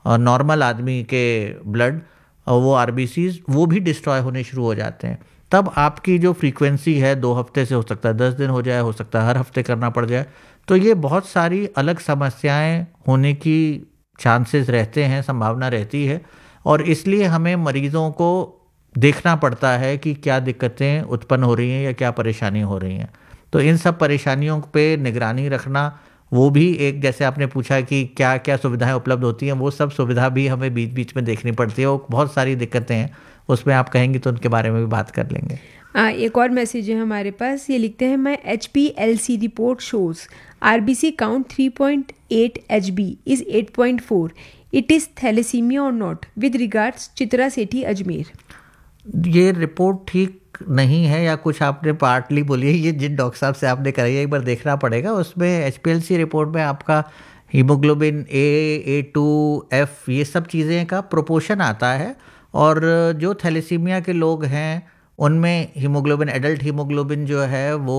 Normal आदमी के blood, वो आरबीसीज वो भी डिस्ट्रॉय होने शुरू हो जाते हैं। तब आपकी जो फ्रीक्वेंसी है 2 हफ्ते से हो सकता है 10 दिन हो जाए, हो सकता है हर हफ्ते करना पड़ जाए। तो ये बहुत सारी अलग समस्याएं होने की चांसेस रहते हैं, संभावना रहती है। और इसलिए हमें मरीज़ों को देखना पड़ता है कि क्या दिक्कतें उत्पन्न हो रही हैं या क्या परेशानी हो रही हैं। तो इन सब परेशानियों पे निगरानी रखना, वो भी एक, जैसे आपने पूछा कि क्या क्या सुविधाएं उपलब्ध होती हैं, वो सब सुविधा भी हमें बीच बीच में देखनी पड़ती है। वो बहुत सारी दिक्कतें हैं, उसमें आप कहेंगी तो उनके बारे में भी बात कर लेंगे। एक और मैसेज है हमारे पास, ये लिखते हैं, माई HPLC report shows RBC count 3.8 HB is 8.4, it is thalassaemia और नॉट, विद रिगार्ड्स चित्रा सेठी अजमेर। ये रिपोर्ट ठीक नहीं है या कुछ आपने पार्टली बोली है, ये जिन डॉक्टर साहब से आपने कराई है एक बार देखना पड़ेगा। उसमें HPLC रिपोर्ट में आपका हीमोग्लोबिन A, A2, F ये सब चीज़ें का प्रोपोर्शन आता है। और जो थैलेसीमिया के लोग हैं उनमें हीमोग्लोबिन, एडल्ट हीमोग्लोबिन जो है वो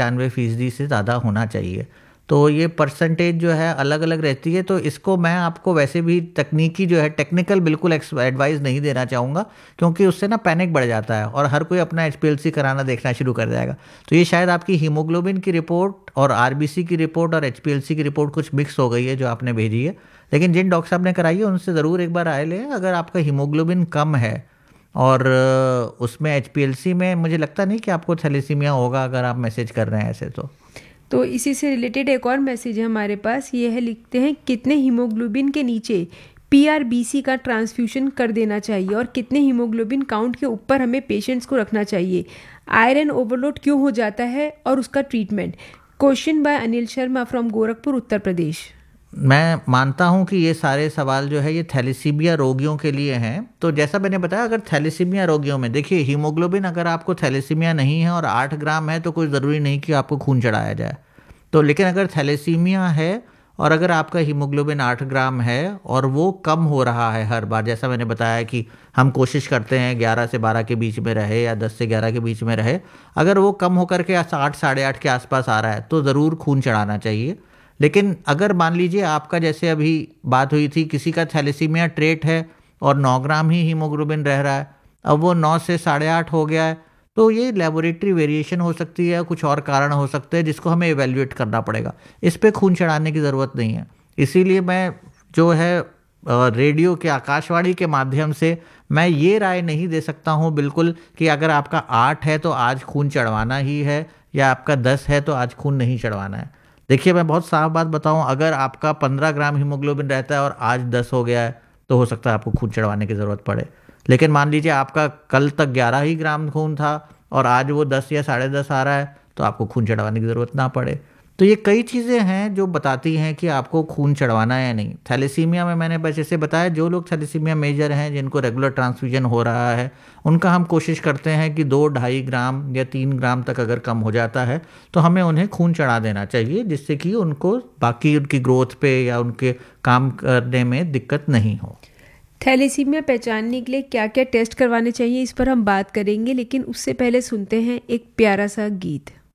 95% से ज़्यादा होना चाहिए। तो ये परसेंटेज जो है अलग अलग रहती है। तो इसको मैं आपको वैसे भी तकनीकी जो है, टेक्निकल बिल्कुल एडवाइस नहीं देना चाहूँगा, क्योंकि उससे ना पैनिक बढ़ जाता है और हर कोई अपना HPLC कराना देखना शुरू कर जाएगा। तो ये शायद आपकी हीमोग्लोबिन की रिपोर्ट और RBC की रिपोर्ट और HPLC की रिपोर्ट कुछ मिक्स हो गई है जो आपने भेजी है। लेकिन जिन डॉक्टर साहब ने कराई है उनसे ज़रूर एक बार राय लें। अगर आपका हीमोग्लोबिन कम है और उसमें HPLC में मुझे लगता नहीं कि आपको थैलेसीमिया होगा, अगर आप मैसेज कर रहे हैं ऐसे तो इसी से रिलेटेड एक और मैसेज है हमारे पास, ये है, लिखते हैं, कितने हीमोग्लोबिन के नीचे PRBC का ट्रांसफ्यूशन कर देना चाहिए और कितने हीमोग्लोबिन काउंट के ऊपर हमें पेशेंट्स को रखना चाहिए, आयरन ओवरलोड क्यों हो जाता है और उसका treatment. Question by Anil Sharma from Gorakhpur, Uttar Pradesh. मैं मानता हूं कि ये सारे सवाल जो है ये थैलेसीमिया रोगियों के लिए हैं। तो जैसा मैंने बताया, अगर थैलेसीमिया रोगियों में देखिए, हीमोग्लोबिन अगर आपको थैलेसीमिया नहीं है और 8 ग्राम है तो कोई ज़रूरी नहीं कि आपको खून चढ़ाया जाए। तो लेकिन अगर थैलेसीमिया है और अगर आपका हीमोग्लोबिन 8 ग्राम है और वो कम हो रहा है हर बार, जैसा मैंने बताया कि हम कोशिश करते हैं 11 से 12 के बीच में रहे या 10 से 11 के बीच में रहे, अगर वो कम होकर के 8 साढ़े 8 के आसपास आ रहा है तो ज़रूर खून चढ़ाना चाहिए। लेकिन अगर मान लीजिए आपका, जैसे अभी बात हुई थी, किसी का थैलेसीमिया ट्रेट है और 9 ग्राम ही हीमोग्लोबिन रह रहा है, अब वो 9 से साढ़े 8 हो गया है, तो ये लेबोरेटरी वेरिएशन हो सकती है, कुछ और कारण हो सकते हैं जिसको हमें इवेल्युएट करना पड़ेगा। इस पे खून चढ़ाने की ज़रूरत नहीं है। इसीलिए मैं जो है रेडियो के, आकाशवाणी के माध्यम से मैं ये राय नहीं दे सकता हूँ बिल्कुल कि अगर आपका 8 है तो आज खून चढ़वाना ही है, या आपका 10 है तो आज खून नहीं चढ़वाना है। देखिए, मैं बहुत साफ बात बताऊं, अगर आपका 15 ग्राम हीमोग्लोबिन रहता है और आज 10 हो गया है तो हो सकता है आपको खून चढ़वाने की ज़रूरत पड़े। लेकिन मान लीजिए आपका कल तक 11 ही ग्राम खून था और आज वो 10 या साढ़े 10 आ रहा है, तो आपको खून चढ़वाने की ज़रूरत ना पड़े। तो ये कई चीज़ें हैं जो बताती हैं कि आपको खून चढ़वाना है या नहीं। थैलेसीमिया में मैंने बस जैसे बताया, जो लोग थैलेसीमिया मेजर हैं, जिनको रेगुलर ट्रांसफ्यूजन हो रहा है, उनका हम कोशिश करते हैं कि 2-2.5 ग्राम या 3 ग्राम तक अगर कम हो जाता है तो हमें उन्हें खून चढ़ा देना चाहिए, जिससे कि उनको बाकी उनकी ग्रोथ पे या उनके काम करने में दिक्कत नहीं हो। थैलेसीमिया पहचानने के लिए क्या क्या टेस्ट करवाने चाहिए, इस पर हम बात करेंगे, लेकिन उससे पहले सुनते हैं एक प्यारा सा गीत।